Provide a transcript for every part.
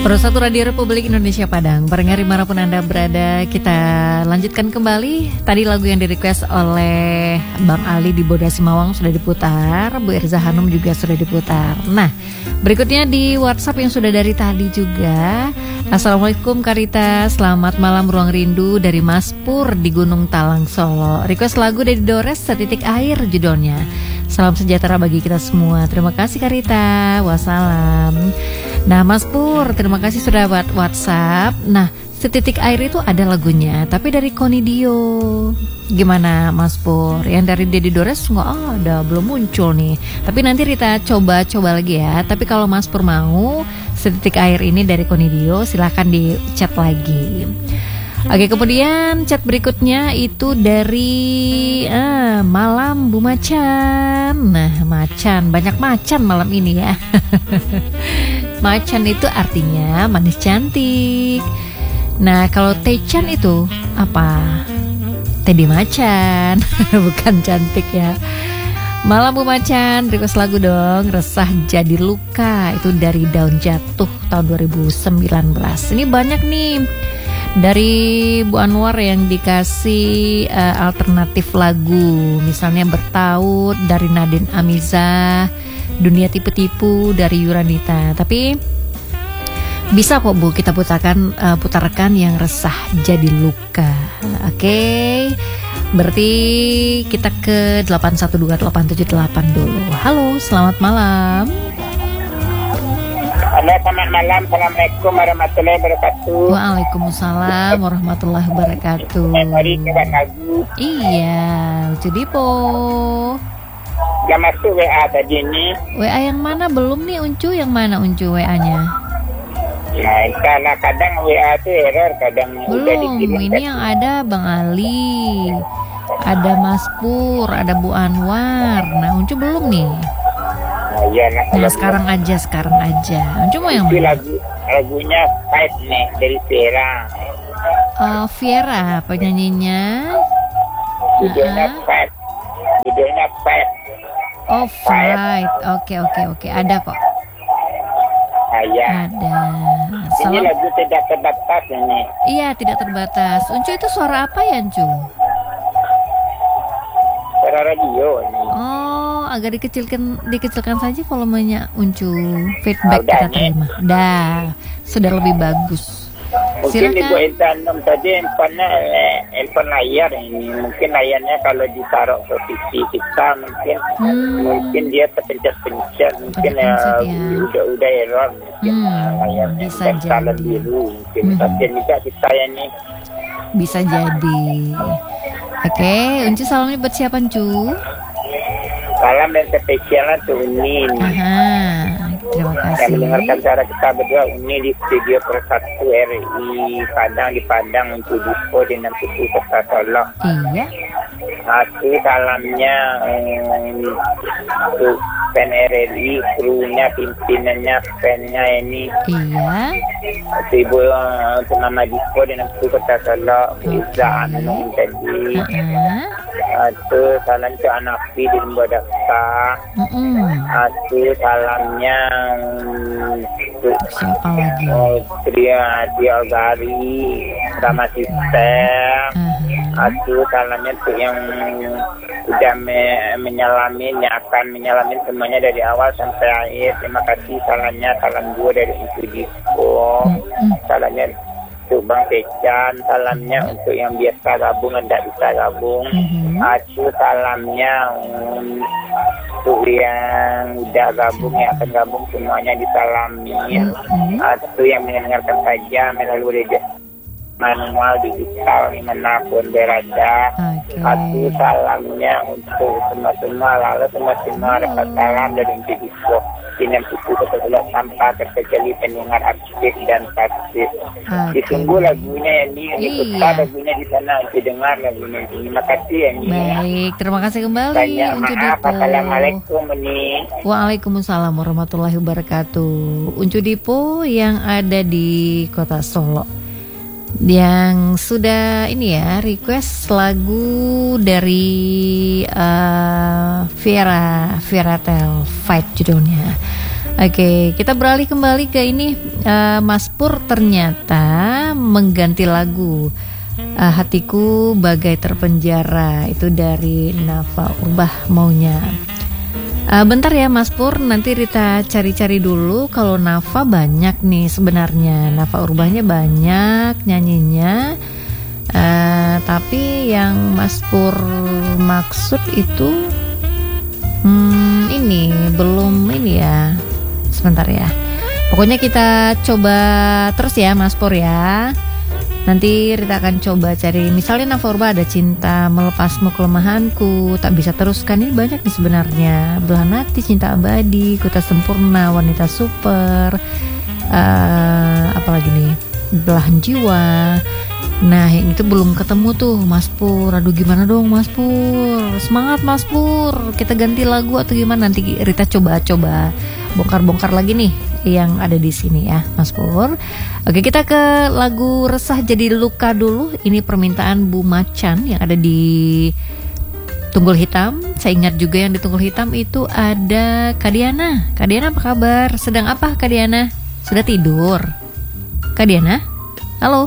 Persatu Radio Republik Indonesia Padang, pendengar dimanapun Anda berada, kita lanjutkan kembali. Tadi lagu yang di-request oleh Bang Ali di Boda Simawang sudah diputar, Bu Irza Hanum juga sudah diputar. Nah, berikutnya di WhatsApp yang sudah dari tadi juga. Assalamualaikum Karita, selamat malam Ruang Rindu dari Mas Pur di Gunung Talang Solo. Request lagu dari Dores, Setitik Air judulnya. Salam sejahtera bagi kita semua. Terima kasih Karita. Wassalam. Nah Mas Pur, terima kasih sudah buat WhatsApp. Nah, Setitik Air itu ada lagunya, tapi dari Konidio. Gimana Mas Pur? Yang dari Dedi Dores nggak ada, belum muncul nih. Tapi nanti Rita coba lagi ya. Tapi kalau Mas Pur mau Setitik Air ini dari Konidio, silahkan di chat lagi. Oke, kemudian chat berikutnya itu dari Malam Bu Macan. Nah, macan, banyak macan malam ini ya. Macan itu artinya manis cantik. Nah, kalau Techan itu apa? Teddy Macan. Bukan cantik ya. Malam Bu Macan, request lagu dong. Resah Jadi Luka, itu dari Daun Jatuh tahun 2019. Ini banyak nih dari Bu Anwar yang dikasih alternatif lagu. Misalnya Bertaut dari Nadine Amiza, Dunia Tipu-Tipu dari Yuranita. Tapi bisa kok Bu kita putarkan yang Resah Jadi Luka. Oke. Berarti kita ke 8128788 dulu. Halo, selamat malam. Halo, selamat malam. Assalamualaikum warahmatullahi wabarakatuh. Waalaikumsalam warahmatullahi wabarakatuh. Mari coba lagu. Iya, Ucudipo. Yang masuk WA tadi ini. WA yang mana belum nih Uncu? Yang mana Uncu WA-nya? Ya, karena kadang WA itu error, kadang udah Belum, dikirim. ini yang ada Bang Ali, ada Mas Pur, ada Bu Anwar. Nah, Uncu belum nih. Nah, ya, Nah, sekarang aja. Uncu mau yang itu mana? lagunya Fight nih dari Vera. Viera penyanyinya. Judulnya Fight. Oh, Fight. Oke. Ada kok. Ya. Ada. Ini lagu tidak terbatas ini. Iya, tidak terbatas. Uncu itu suara apa ya, Uncu? Suara radio ini. Oh, agak dikecilkan saja volumenya Uncu. Feedback Udah, kita terima. Dah, sudah lebih bagus. Mungkin Ibu Silakan. Intanum tadi handphone layar ini. Mungkin layarnya kalau ditaruh ke PC kita mungkin dia terpencet-pencet. Mungkin Terpencet, ya. udah error mungkin layarnya. Bisa Dan salon jadi. biru mungkin. Tapi juga kita ya nih. Bisa jadi. Oke, Uncu salamnya buat siapa, Uncu? Salam dan spesial untuk Uni. Aha, terima Saya kasih. mendengarkan cara kita berdua Uni di studio Persatu RI Padang di Padang untuk Dispo di 60 Kota Solo. Iya. Aku salamnya untuk fan RRI, krunya, pimpinannya, fannya ini. Iya. Untuk Ibu untuk Mama Dispo di 60 Kota Solo, Iza Anung tadi. Itu salam untuk anak di Limbo Daksa. Itu salamnya untuk Siapa lagi? Tria Algari, Rama Sister. Itu salamnya untuk yang sudah menyalamin, yang akan menyalamin semuanya dari awal sampai akhir. Terima kasih salamnya, salam gue dari Ibu Dispo. Salamnya untuk Bang Pecan, salamnya untuk yang biasa gabung dan tidak bisa gabung. Aku salamnya untuk yang udah gabung, yang akan gabung semuanya disalami. Aku yang mendengarkan saja melalui radio manual digital dimanapun berada. Aku salamnya untuk semua lalu semua dapat salam dari Dispo. Ini buku kebetulan tanpa terkecuali pendengar aktif dan pasif. Ditunggu lagunya ini putar lagunya di sana untuk dengar lagunya. Terima kasih ya. Baik, terima kasih kembali. Banyak maaf. Assalamualaikum ini. Waalaikumsalam warahmatullahi wabarakatuh. Uncu Dipo yang ada di Kota Solo, yang sudah ini ya request lagu dari Viera Tel Fight judulnya. Oke, kita beralih kembali ke ini. Mas Pur ternyata mengganti lagu Hatiku Bagai Terpenjara. Itu dari Nafa Urbah maunya. Bentar ya Mas Pur, nanti Rita cari-cari dulu. Kalau Nafa banyak nih sebenarnya, Nafa Urbahnya banyak nyanyinya. Tapi yang Mas Pur maksud itu ini belum ini ya. Sebentar ya. Pokoknya kita coba terus ya Mas Pur ya. Nanti Rita akan coba cari, misalnya Nafa Urbah ada Cinta Melepasmu Kelemahanku, Tak Bisa Teruskan. Ini banyak nih sebenarnya. Belahan Hati, Cinta Abadi, Ku Tak Sempurna, Wanita Super, apalagi nih, Belahan Jiwa. Nah yang itu belum ketemu tuh Mas Pur. Aduh gimana dong Mas Pur, semangat Mas Pur, kita ganti lagu atau gimana? Nanti Rita coba bongkar-bongkar lagi nih yang ada di sini ya Mas Pur. Oke, kita ke lagu Resah Jadi Luka dulu. Ini permintaan Bu Macan yang ada di Tunggul Hitam. Saya ingat juga yang di Tunggul Hitam itu ada Kadiana. Kadiana apa kabar? Sedang apa Kadiana? Sudah tidur? Kadiana? Halo.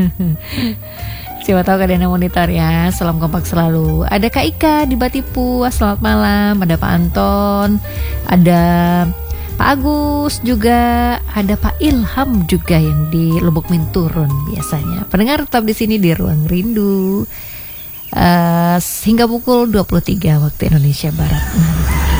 Siapa tahu Kadiana monitor ya. Salam kompak selalu. Ada Kak Ika di Batipu, selamat malam. Ada Pak Anton, ada Pak Agus juga, ada Pak Ilham juga yang di Lubuk Minturun biasanya. Pendengar tetap di sini di Ruang Rindu hingga pukul 23 waktu Indonesia Barat.